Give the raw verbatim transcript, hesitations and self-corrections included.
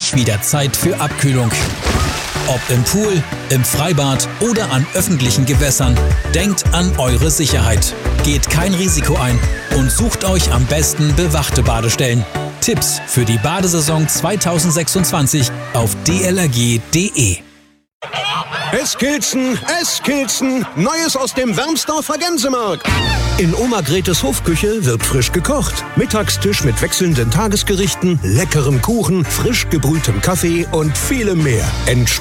endlich wieder Zeit für Abkühlung. Ob im Pool, im Freibad oder an öffentlichen Gewässern, denkt an eure Sicherheit. Geht kein Risiko ein und sucht euch am besten bewachte Badestellen. Tipps für die Badesaison zweitausendsechsundzwanzig auf d l r g punkt d e. Eskilzen, Eskilzen, Neues aus dem Wermsdorfer Gänsemarkt. In Oma Gretes Hofküche wird frisch gekocht. Mittagstisch mit wechselnden Tagesgerichten, leckerem Kuchen, frisch gebrühtem Kaffee und vielem mehr. Entspannt